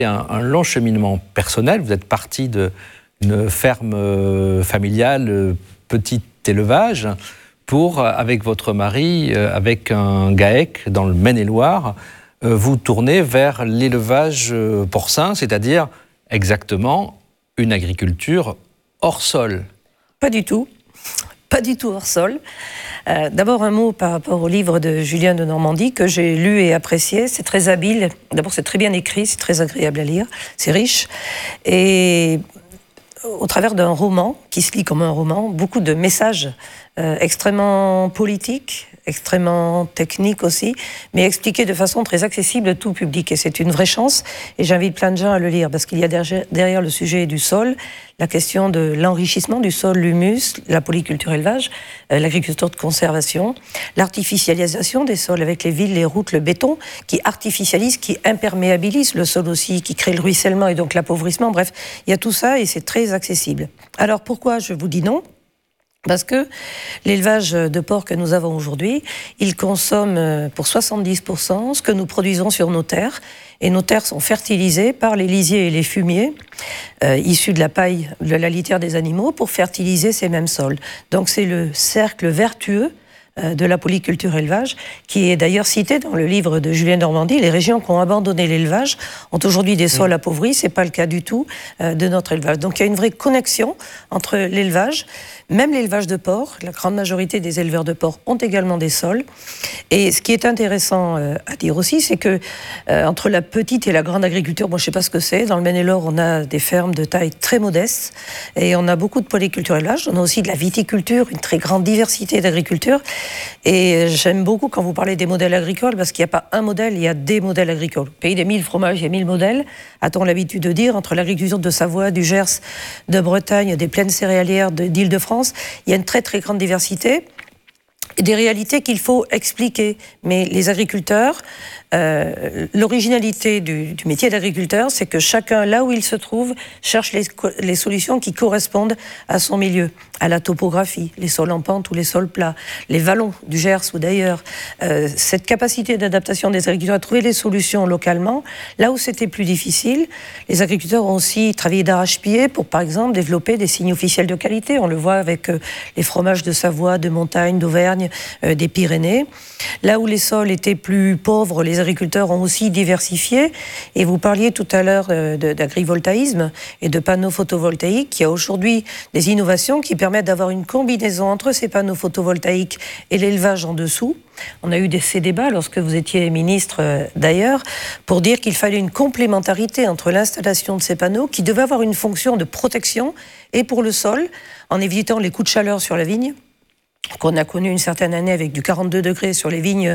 un long cheminement personnel. Vous êtes parti d'une ferme familiale, petit élevage, pour, avec votre mari, avec un GAEC dans le Maine-et-Loire, vous tourner vers l'élevage porcin, c'est-à-dire exactement une agriculture hors sol. Pas du tout. Pas du tout hors sol. D'abord un mot par rapport au livre de Julien de Normandie que j'ai lu et apprécié. C'est très habile. D'abord c'est très bien écrit, c'est très agréable à lire, c'est riche. Et au travers d'un roman, qui se lit comme un roman, beaucoup de messages extrêmement politiques, extrêmement techniques aussi, mais expliqués de façon très accessible à tout public. Et c'est une vraie chance, et j'invite plein de gens à le lire, parce qu'il y a derrière le sujet du sol, la question de l'enrichissement du sol, l'humus, la polyculture élevage, l'agriculture de conservation, l'artificialisation des sols avec les villes, les routes, le béton, qui artificialise, qui imperméabilise le sol aussi, qui crée le ruissellement et donc l'appauvrissement. Bref, il y a tout ça et c'est très accessible. Alors pourquoi je vous dis non ? Parce que l'élevage de porc que nous avons aujourd'hui, il consomme pour 70% ce que nous produisons sur nos terres. Et nos terres sont fertilisées par les lisiers et les fumiers issus de la paille, de la litière des animaux, pour fertiliser ces mêmes sols. Donc c'est le cercle vertueux de la polyculture élevage, qui est d'ailleurs cité dans le livre de Julien Normandie. Les régions qui ont abandonné l'élevage ont aujourd'hui des sols appauvris. C'est pas le cas du tout de notre élevage. Donc il y a une vraie connexion entre l'élevage, même l'élevage de porc. La grande majorité des éleveurs de porc ont également des sols. Et ce qui est intéressant à dire aussi, c'est que entre la petite et la grande agriculture, moi je sais pas ce que c'est. Dans le Maine-et-Loire, on a des fermes de taille très modeste et on a beaucoup de polyculture élevage. On a aussi de la viticulture, une très grande diversité d'agriculture. Et j'aime beaucoup quand vous parlez des modèles agricoles, parce qu'il n'y a pas un modèle, il y a des modèles agricoles. Au pays des 1000 fromages, il y a 1000 modèles. A-t-on l'habitude de dire, entre l'agriculture de Savoie, du Gers, de Bretagne, des plaines céréalières d'Île-de-France, il y a une très très grande diversité. Et des réalités qu'il faut expliquer. Mais les agriculteurs, l'originalité du métier d'agriculteur, c'est que chacun, là où il se trouve, cherche les solutions qui correspondent à son milieu, à la topographie, les sols en pente ou les sols plats, les vallons du Gers ou d'ailleurs. Cette capacité d'adaptation des agriculteurs à trouver les solutions localement, là où c'était plus difficile, les agriculteurs ont aussi travaillé d'arrache-pied pour, par exemple, développer des signes officiels de qualité. On le voit avec les fromages de Savoie, de Montagne, d'Auvergne, des Pyrénées. Là où les sols étaient plus pauvres, les agriculteurs ont aussi diversifié. Et vous parliez tout à l'heure d'agrivoltaïsme et de panneaux photovoltaïques. Il y a aujourd'hui des innovations qui permettent d'avoir une combinaison entre ces panneaux photovoltaïques et l'élevage en dessous. On a eu ces débats lorsque vous étiez ministre d'ailleurs, pour dire qu'il fallait une complémentarité entre l'installation de ces panneaux qui devaient avoir une fonction de protection et pour le sol, en évitant les coups de chaleur sur la vigne, qu'on a connu une certaine année avec du 42 degrés sur les vignes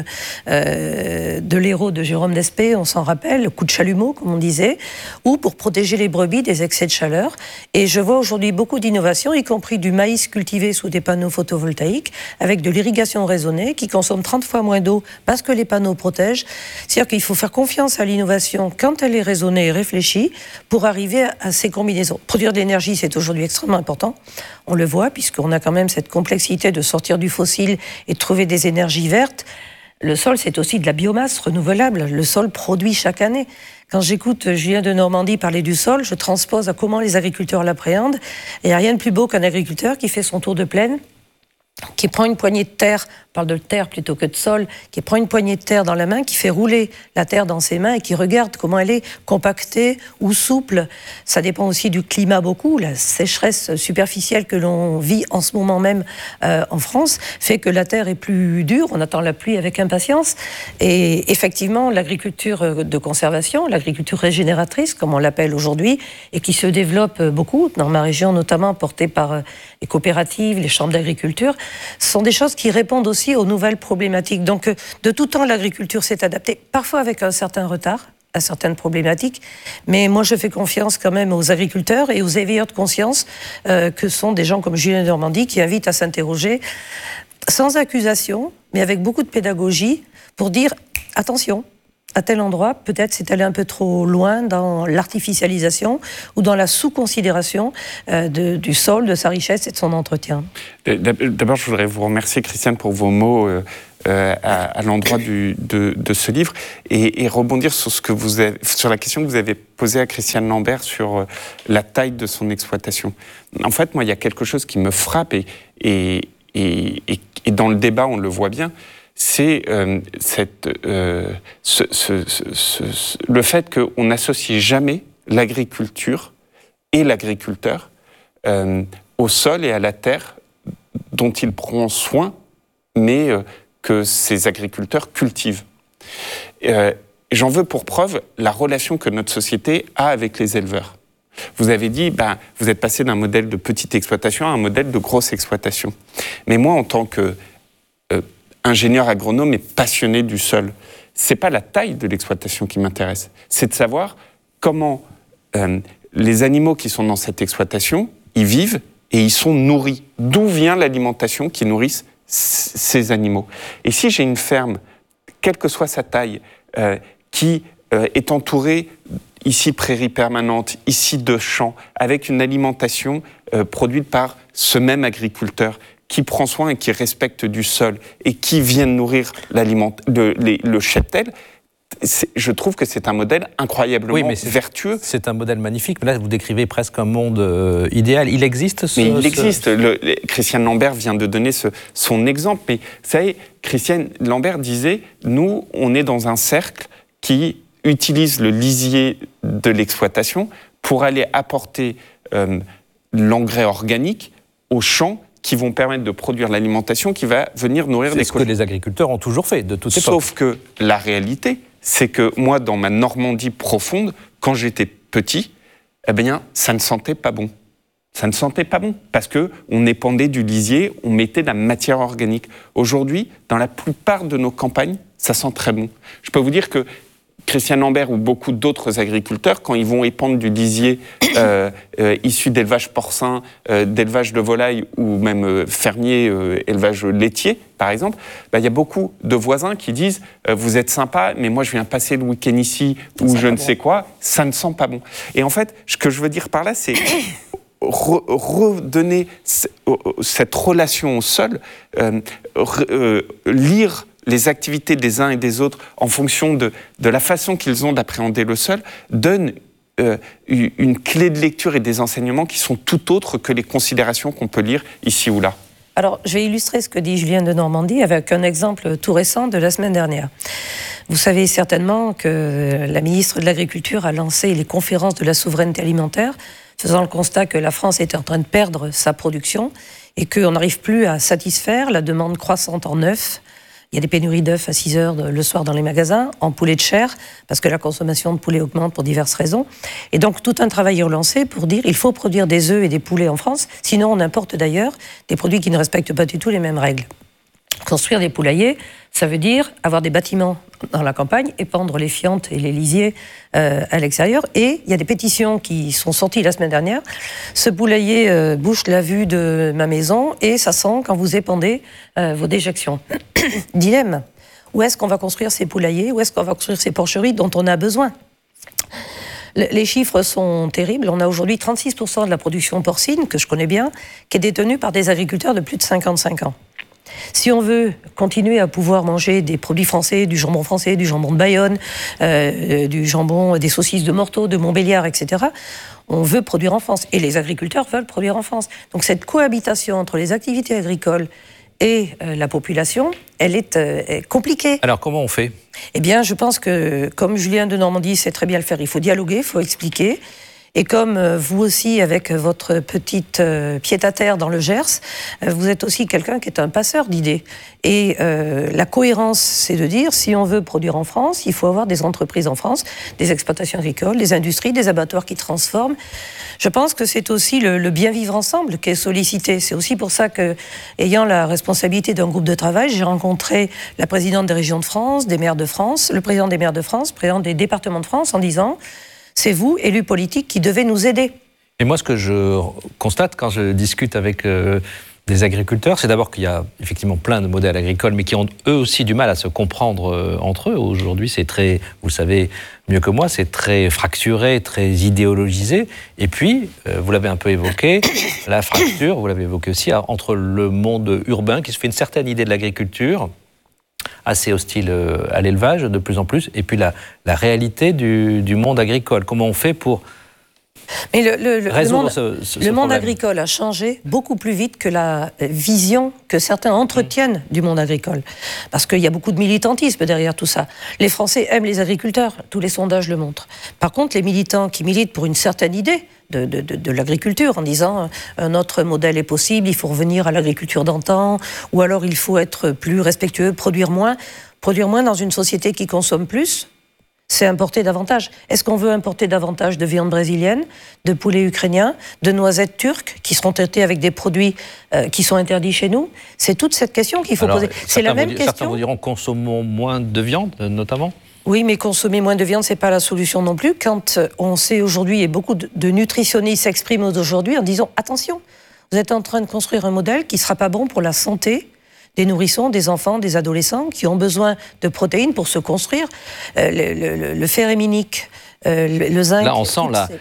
de l'Hérault de Jérôme d'Espée, on s'en rappelle, le coup de chalumeau, comme on disait, ou pour protéger les brebis des excès de chaleur. Et je vois aujourd'hui beaucoup d'innovations, y compris du maïs cultivé sous des panneaux photovoltaïques, avec de l'irrigation raisonnée, qui consomme 30 fois moins d'eau parce que les panneaux protègent. C'est-à-dire qu'il faut faire confiance à l'innovation quand elle est raisonnée et réfléchie, pour arriver à ces combinaisons. Produire de l'énergie, c'est aujourd'hui extrêmement important. On le voit, puisqu'on a quand même cette complexité de sortir du fossile et de trouver des énergies vertes. Le sol, c'est aussi de la biomasse renouvelable. Le sol produit chaque année. Quand j'écoute Julien de Normandie parler du sol, je transpose à comment les agriculteurs l'appréhendent. Et il n'y a rien de plus beau qu'un agriculteur qui fait son tour de plaine, qui prend une poignée de terre, on parle de terre plutôt que de sol, qui prend une poignée de terre dans la main, qui fait rouler la terre dans ses mains et qui regarde comment elle est compactée ou souple. Ça dépend aussi du climat beaucoup. La sécheresse superficielle que l'on vit en ce moment même en France fait que la terre est plus dure. On attend la pluie avec impatience. Et effectivement, l'agriculture de conservation, l'agriculture régénératrice, comme on l'appelle aujourd'hui, et qui se développe beaucoup, dans ma région notamment, portée par les coopératives, les chambres d'agriculture, ce sont des choses qui répondent aussi aux nouvelles problématiques. Donc, de tout temps, l'agriculture s'est adaptée, parfois avec un certain retard à certaines problématiques, mais moi je fais confiance quand même aux agriculteurs et aux éveilleurs de conscience que sont des gens comme Julien de Normandie qui invitent à s'interroger sans accusation, mais avec beaucoup de pédagogie pour dire attention, à tel endroit, peut-être c'est allé un peu trop loin dans l'artificialisation ou dans la sous-considération du sol, de sa richesse et de son entretien. D'abord, je voudrais vous remercier, Christiane, pour vos mots à l'endroit de ce livre et rebondir sur la question que vous avez posée à Christiane Lambert sur la taille de son exploitation. En fait, moi, il y a quelque chose qui me frappe et dans le débat, on le voit bien, c'est le fait qu'on n'associe jamais l'agriculture et l'agriculteur au sol et à la terre dont il prend soin, mais que ces agriculteurs cultivent. J'en veux pour preuve la relation que notre société a avec les éleveurs. Vous avez dit, vous êtes passé d'un modèle de petite exploitation à un modèle de grosse exploitation. Mais moi, en tant qu'ingénieur agronome et passionné du sol, c'est pas la taille de l'exploitation qui m'intéresse. C'est de savoir comment les animaux qui sont dans cette exploitation, ils vivent et ils sont nourris. D'où vient l'alimentation qui nourrit ces animaux? Et si j'ai une ferme, quelle que soit sa taille, qui est entourée, ici prairie permanente, ici de champs, avec une alimentation produite par ce même agriculteur qui prend soin et qui respecte du sol et qui vient nourrir le cheptel, je trouve que c'est un modèle incroyablement vertueux. C'est un modèle magnifique, mais là vous décrivez presque un monde idéal. Il existe Mais il existe. Christiane Lambert vient de donner son exemple. Mais vous savez, Christiane Lambert disait, nous, on est dans un cercle qui utilise le lisier de l'exploitation pour aller apporter l'engrais organique aux champs qui vont permettre de produire l'alimentation qui va venir nourrir des colonies. C'est ce que les agriculteurs ont toujours fait, de toute époque. Sauf que la réalité, c'est que moi, dans ma Normandie profonde, quand j'étais petit, eh bien, ça ne sentait pas bon. Ça ne sentait pas bon, parce qu'on épandait du lisier, on mettait de la matière organique. Aujourd'hui, dans la plupart de nos campagnes, ça sent très bon. Je peux vous dire que Christiane Lambert ou beaucoup d'autres agriculteurs, quand ils vont épandre du lisier issu d'élevage porcin, d'élevage de volailles ou même fermier, élevage laitier, par exemple, il y a beaucoup de voisins qui disent « Vous êtes sympa, mais moi je viens passer le week-end ici ou je ne sais quoi, ça ne sent pas bon. » Et en fait, ce que je veux dire par là, c'est redonner cette relation au sol, lire les activités des uns et des autres en fonction de la façon qu'ils ont d'appréhender le sol, donne une clé de lecture et des enseignements qui sont tout autres que les considérations qu'on peut lire ici ou là. Alors, je vais illustrer ce que dit Julien de Normandie avec un exemple tout récent de la semaine dernière. Vous savez certainement que la ministre de l'Agriculture a lancé les conférences de la souveraineté alimentaire, faisant le constat que la France était en train de perdre sa production et qu'on n'arrive plus à satisfaire la demande croissante en œufs. Il y a des pénuries d'œufs à 6 heures le soir dans les magasins, en poulet de chair, parce que la consommation de poulet augmente pour diverses raisons. Et donc, tout un travail est relancé pour dire qu'il faut produire des œufs et des poulets en France, sinon on importe d'ailleurs des produits qui ne respectent pas du tout les mêmes règles. Construire des poulaillers, ça veut dire avoir des bâtiments dans la campagne, épandre les fientes et les lisiers à l'extérieur. Et il y a des pétitions qui sont sorties la semaine dernière. Ce poulailler bouche la vue de ma maison et ça sent quand vous épandez vos déjections. Dilemme. Où est-ce qu'on va construire ces poulaillers? Où est-ce qu'on va construire ces porcheries dont on a besoin? Les chiffres sont terribles. On a aujourd'hui 36% de la production porcine, que je connais bien, qui est détenue par des agriculteurs de plus de 55 ans. Si on veut continuer à pouvoir manger des produits français, du jambon de Bayonne, du jambon, des saucisses de Morteau, de Montbéliard, etc., on veut produire en France. Et les agriculteurs veulent produire en France. Donc cette cohabitation entre les activités agricoles et la population, elle est compliquée. Alors comment on fait? Eh bien, je pense que, comme Julien de Normandie sait très bien le faire, il faut dialoguer, il faut expliquer. Et comme vous aussi, avec votre petite pied-à-terre dans le Gers, vous êtes aussi quelqu'un qui est un passeur d'idées. Et la cohérence, c'est de dire, si on veut produire en France, il faut avoir des entreprises en France, des exploitations agricoles, des industries, des abattoirs qui transforment. Je pense que c'est aussi le bien vivre ensemble qui est sollicité. C'est aussi pour ça que, ayant la responsabilité d'un groupe de travail, j'ai rencontré la présidente des régions de France, des maires de France, le président des maires de France, le président des départements de France, en disant... C'est vous, élus politiques, qui devez nous aider. Et moi, ce que je constate quand je discute avec des agriculteurs, c'est d'abord qu'il y a effectivement plein de modèles agricoles, mais qui ont eux aussi du mal à se comprendre entre eux. Aujourd'hui, c'est très, vous le savez mieux que moi, c'est très fracturé, très idéologisé. Et puis, vous l'avez un peu évoqué, la fracture, vous l'avez évoqué aussi, entre le monde urbain qui se fait une certaine idée de l'agriculture, assez hostile à l'élevage de plus en plus, et puis la réalité du monde agricole. Comment on fait pour mais le monde problème. agricole a changé beaucoup plus vite que la vision que certains entretiennent du monde agricole. Parce qu'il y a beaucoup de militantisme derrière tout ça. Les Français aiment les agriculteurs, tous les sondages le montrent. Par contre, les militants qui militent pour une certaine idée de l'agriculture, en disant un autre modèle est possible, il faut revenir à l'agriculture d'antan, ou alors il faut être plus respectueux, produire moins dans une société qui consomme plus, c'est importer davantage. Est-ce qu'on veut importer davantage de viande brésilienne, de poulet ukrainien, de noisettes turques qui seront traitées avec des produits qui sont interdits chez nous? C'est toute cette question qu'il faut poser. C'est la même question. Certains vous diront consommons moins de viande, notamment. Oui, mais consommer moins de viande, c'est pas la solution non plus. Quand on sait aujourd'hui, et beaucoup de nutritionnistes s'expriment aujourd'hui en disant attention, vous êtes en train de construire un modèle qui sera pas bon pour la santé des nourrissons, des enfants, des adolescents qui ont besoin de protéines pour se construire. Le fer héminique, le zinc... Là, on sent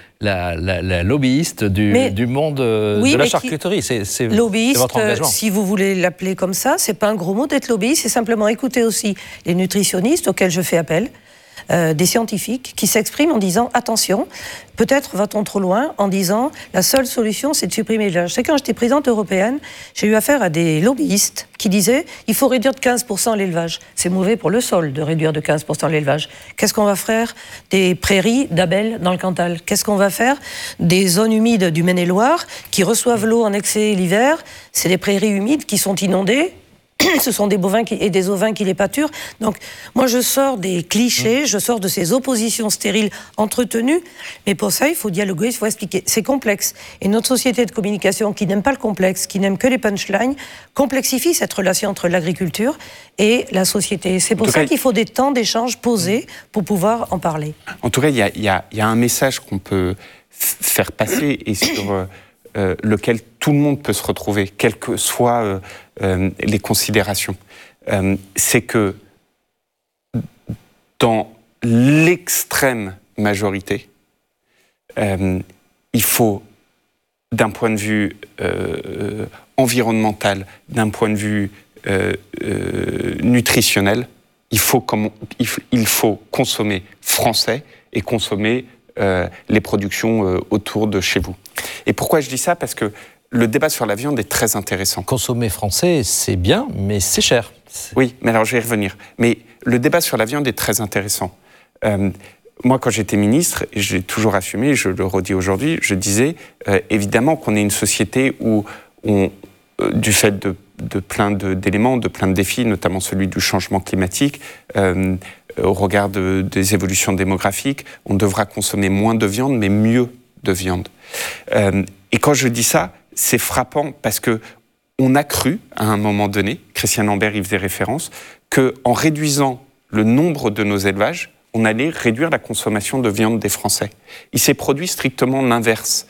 la lobbyiste du monde de la charcuterie. C'est votre engagement. Si vous voulez l'appeler comme ça, c'est pas un gros mot d'être lobbyiste, c'est simplement écouter aussi les nutritionnistes auxquels je fais appel, des scientifiques qui s'expriment en disant attention, peut-être va-t-on trop loin en disant la seule solution c'est de supprimer l'élevage. C'est quand j'étais présidente européenne, j'ai eu affaire à des lobbyistes qui disaient il faut réduire de 15% l'élevage. C'est mauvais pour le sol de réduire de 15% l'élevage. Qu'est-ce qu'on va faire des prairies d'Abel dans le Cantal? Qu'est-ce qu'on va faire des zones humides du Maine-et-Loire qui reçoivent l'eau en excès l'hiver? C'est des prairies humides qui sont inondées. Ce sont des bovins et des ovins qui les pâturent. Donc, moi, je sors des clichés, je sors de ces oppositions stériles entretenues. Mais pour ça, il faut dialoguer, il faut expliquer. C'est complexe. Et notre société de communication, qui n'aime pas le complexe, qui n'aime que les punchlines, complexifie cette relation entre l'agriculture et la société. C'est pour ça qu'il faut des temps d'échange posés pour pouvoir en parler. En tout cas, il y a un message qu'on peut faire passer et sur lequel tout le monde peut se retrouver, quelles que soient les considérations. C'est que dans l'extrême majorité, il faut, d'un point de vue environnemental, d'un point de vue nutritionnel, il faut consommer français et consommer les productions autour de chez vous. Et pourquoi je dis ça? Parce que le débat sur la viande est très intéressant. Consommer français, c'est bien, mais c'est cher. Oui, mais alors je vais y revenir. Mais le débat sur la viande est très intéressant. Moi, quand j'étais ministre, et j'ai toujours assumé, je le redis aujourd'hui, je disais évidemment qu'on est une société où du fait de plein d'éléments, de plein de défis, notamment celui du changement climatique, au regard des évolutions démographiques, on devra consommer moins de viande, mais mieux de viande. Et quand je dis ça, c'est frappant parce que on a cru, à un moment donné, Christian Lambert y faisait référence, qu'en réduisant le nombre de nos élevages, on allait réduire la consommation de viande des Français. Il s'est produit strictement l'inverse.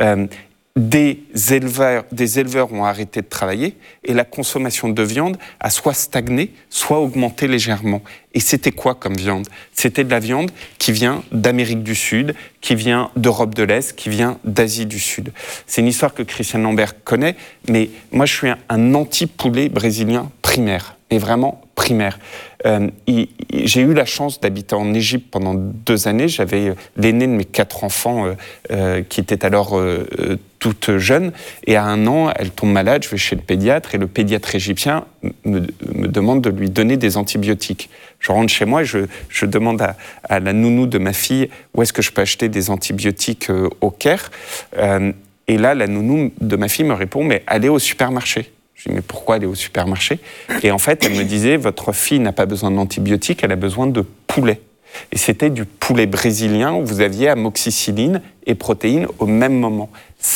Des éleveurs ont arrêté de travailler et la consommation de viande a soit stagné, soit augmenté légèrement. Et c'était quoi comme viande? C'était de la viande qui vient d'Amérique du Sud, qui vient d'Europe de l'Est, qui vient d'Asie du Sud. C'est une histoire que Christian Lambert connaît, mais moi je suis un anti-poulet brésilien primaire, et vraiment primaire. J'ai eu la chance d'habiter en Égypte pendant 2 années. J'avais l'aîné de mes 4 enfants qui était alors toute jeune. Et à 1 an, elle tombe malade. Je vais chez le pédiatre et le pédiatre égyptien me demande de lui donner des antibiotiques. Je rentre chez moi et je demande à la nounou de ma fille où est-ce que je peux acheter des antibiotiques au Caire. Et là, la nounou de ma fille me répond « mais allez au supermarché ». Je dis, mais pourquoi aller au supermarché? Et en fait, elle me disait, votre fille n'a pas besoin d'antibiotiques, elle a besoin de poulet. Et c'était du poulet brésilien où vous aviez amoxicilline et protéines au même moment.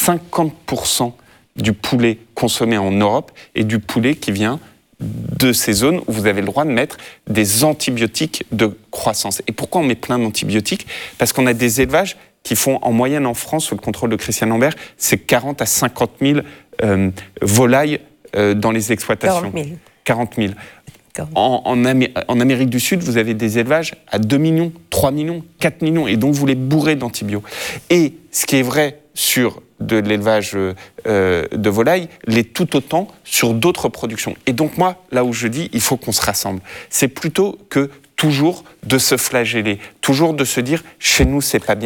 50% du poulet consommé en Europe est du poulet qui vient de ces zones où vous avez le droit de mettre des antibiotiques de croissance. Et pourquoi on met plein d'antibiotiques? Parce qu'on a des élevages qui font en moyenne en France, sous le contrôle de Christian Lambert, c'est 40 à 50 000 volailles dans les exploitations. 40 000. En Amérique du Sud, vous avez des élevages à 2 millions, 3 millions, 4 millions, et donc vous les bourrez d'antibio. Et ce qui est vrai sur de l'élevage de volailles l'est tout autant sur d'autres productions. Et donc moi, là où je dis, il faut qu'on se rassemble. C'est plutôt que toujours de se flageller, toujours de se dire, chez nous, c'est pas bien.